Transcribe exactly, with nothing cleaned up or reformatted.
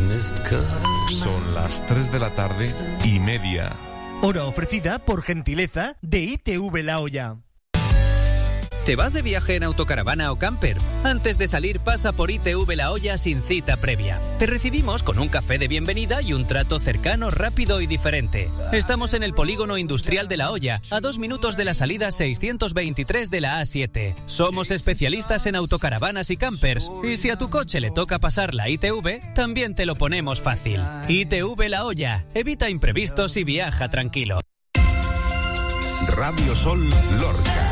Son las tres de la tarde y media. Hora ofrecida por gentileza de I T V La Hoya. ¿Te vas de viaje en autocaravana o camper? Antes de salir pasa por I T V La Hoya sin cita previa. Te recibimos con un café de bienvenida y un trato cercano, rápido y diferente. Estamos en el Polígono Industrial de La Hoya, a dos minutos de la salida seiscientos veintitrés de la A siete. Somos especialistas en autocaravanas y campers. Y si a tu coche le toca pasar la I T V, también te lo ponemos fácil. I T V La Hoya. Evita imprevistos y viaja tranquilo. Radio Sol Lorca.